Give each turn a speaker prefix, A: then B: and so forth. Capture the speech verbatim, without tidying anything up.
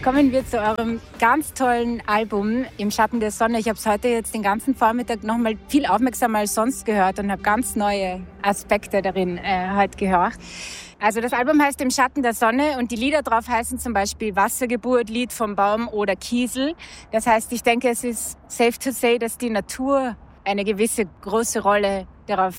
A: Kommen wir zu eurem ganz tollen Album Im Schatten der Sonne. Ich habe es heute jetzt den ganzen Vormittag noch mal viel aufmerksamer als sonst gehört und habe ganz neue Aspekte darin äh, heute gehört. Also das Album heißt Im Schatten der Sonne und die Lieder drauf heißen zum Beispiel Wassergeburt, Lied vom Baum oder Kiesel. Das heißt, ich denke, es ist safe to say, dass die Natur eine gewisse große Rolle darauf